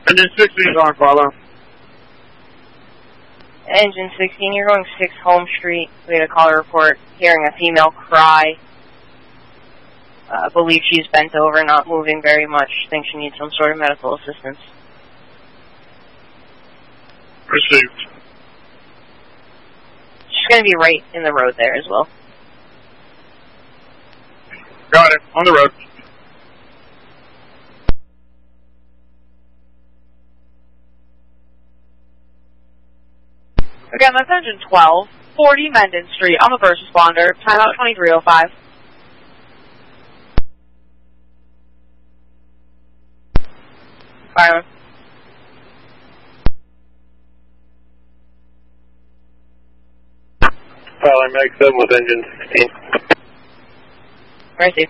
Engine 16 on follow. Engine 16, you're going 6 Home Street. We had a caller report hearing a female cry. Believe she's bent over, not moving very much. Think she needs some sort of medical assistance. Received. She's going to be right in the road there as well. Got it. On the road. Again, that's engine 12, 40 Menden Street. I'm a first responder. Timeout 2305. Fireman. Pilot Mag 7 with engine 16. Received.